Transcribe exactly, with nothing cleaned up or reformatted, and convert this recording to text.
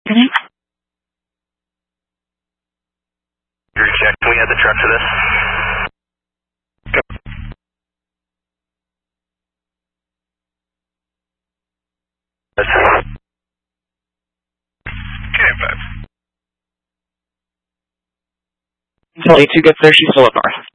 Check. Can we add the truck to this? Okay, five. Until A two gets there, she's still up north.